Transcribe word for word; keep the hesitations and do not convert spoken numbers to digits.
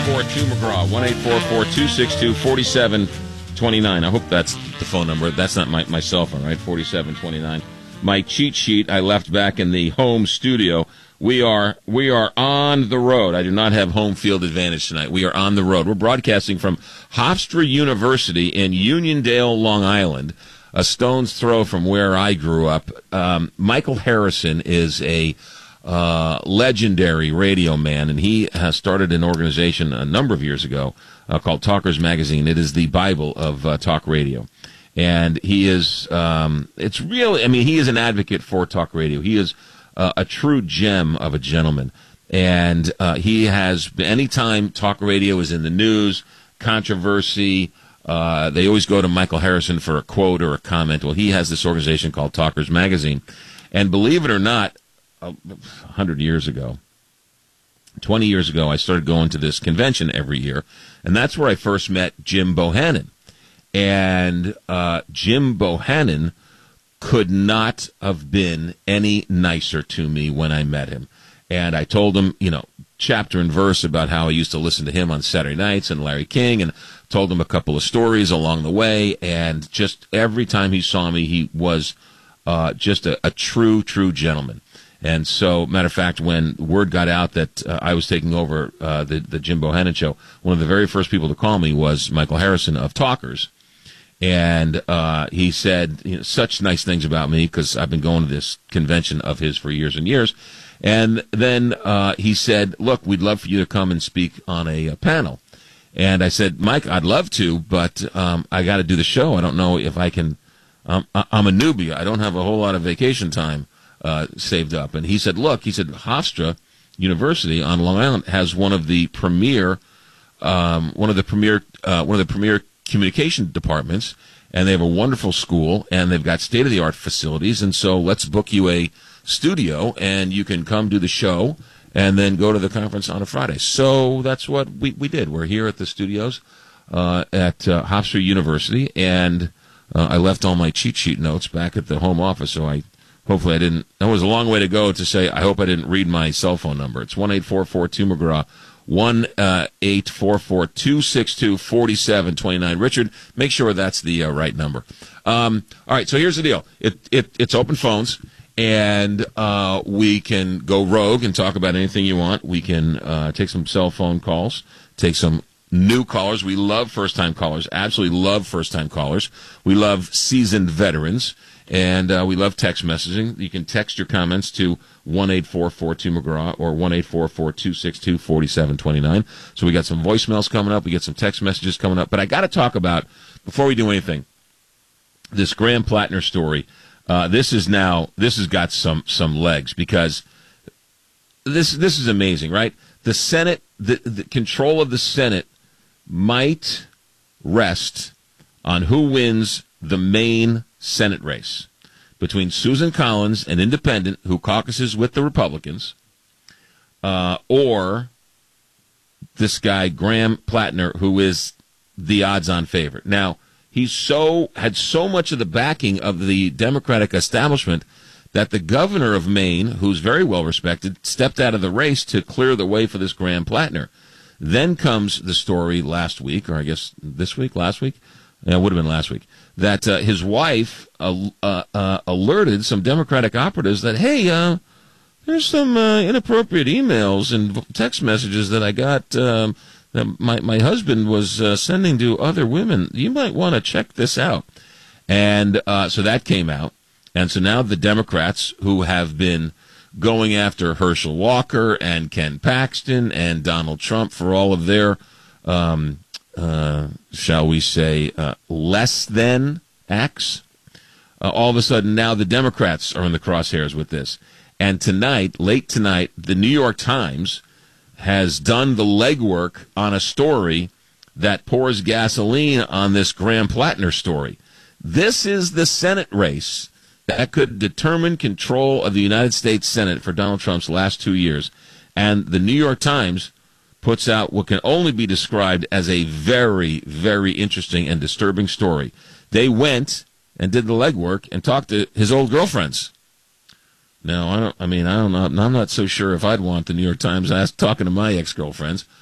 four two McGraw, one eight four four, two six two, four seven two nine. I hope that's the phone number. That's not my, my cell phone, right? forty-seven twenty-nine. My cheat sheet I left back in the home studio. We are we are on the road. I do not have home field advantage tonight. We are on the road. We're broadcasting from Hofstra University in Uniondale, Long Island, a stone's throw from where I grew up. Um, Michael Harrison is a uh, legendary radio man, and he has started an organization a number of years ago uh, called Talkers Magazine. It is the Bible of uh, talk radio. And he is, um, it's really, I mean, he is an advocate for talk radio. He is Uh, a true gem of a gentleman. And uh, he has, anytime talk radio is in the news, controversy, uh, they always go to Michael Harrison for a quote or a comment. Well, he has this organization called Talkers Magazine. And believe it or not, a hundred years ago, twenty years ago, I started going to this convention every year. And that's where I first met Jim Bohannon. And uh, Jim Bohannon could not have been any nicer to me when I met him. And I told him, you know, chapter and verse about how I used to listen to him on Saturday nights and Larry King, and told him a couple of stories along the way. And just every time he saw me, he was uh, just a, a true, true gentleman. And so, matter of fact, when word got out that uh, I was taking over uh, the, the Jim Bohannon show, one of the very first people to call me was Michael Harrison of Talkers. And uh, he said, you know, such nice things about me because I've been going to this convention of his for years and years. And then uh, he said, look, we'd love for you to come and speak on a, a panel. And I said, Mike, I'd love to, but um, I got to do the show. I don't know if I can. Um, I'm a newbie. I don't have a whole lot of vacation time uh, saved up. And he said, look, he said, Hofstra University on Long Island has one of the premier, um, one of the premier, uh, one of the premier communication departments, and they have a wonderful school, and they've got state-of-the-art facilities, and so let's book you a studio, and you can come do the show, and then go to the conference on a Friday. So that's what we, we did. We're here at the studios uh, at uh, Hofstra University, and uh, I left all my cheat sheet notes back at the home office, so I hopefully I didn't, that was a long way to go to say, I hope I didn't read my cell phone number. It's one eight four four two McGraw, one eight four four, two six two, four seven two nine. Richard, make sure that's the uh, right number. Um, all right, so here's the deal. It, it It's open phones, and uh, we can go rogue and talk about anything you want. We can uh, take some cell phone calls, take some new callers. We love first-time callers, absolutely love first-time callers. We love seasoned veterans, and uh, we love text messaging. You can text your comments to one eight four four two McGraw or one eight four four, two six two, four seven two nine. So we got some voicemails coming up. We got some text messages coming up. But I got to talk about, before we do anything, this Graham Plattner story. Uh, this is now, this has got some, some legs, because this, this is amazing, right? The Senate, the, the control of the Senate might rest on who wins the main Senate race between Susan Collins, an independent who caucuses with the Republicans, uh, or this guy, Graham Plattner, who is the odds-on favorite. Now, he so had so much of the backing of the Democratic establishment that the governor of Maine, who's very well respected, stepped out of the race to clear the way for this Graham Plattner. Then comes the story last week, or I guess this week, last week, yeah, it would have been last week, that uh, his wife uh, uh, uh, alerted some Democratic operatives that, hey, uh, there's some uh, inappropriate emails and text messages that I got um, that my, my husband was uh, sending to other women. You might want to check this out. And uh, so that came out. And so now the Democrats, who have been going after Herschel Walker and Ken Paxton and Donald Trump for all of their um Uh, shall we say, uh, less than acts. Uh, all of a sudden, now the Democrats are in the crosshairs with this. And tonight, late tonight, the New York Times has done the legwork on a story that pours gasoline on this Graham Plattner story. This is the Senate race that could determine control of the United States Senate for Donald Trump's last two years. And the New York Times puts out what can only be described as a very, very interesting and disturbing story. They went and did the legwork and talked to his old girlfriends. Now, I don't. I mean, I don't know. I'm not so sure if I'd want the New York Times ask, talking to my ex-girlfriends.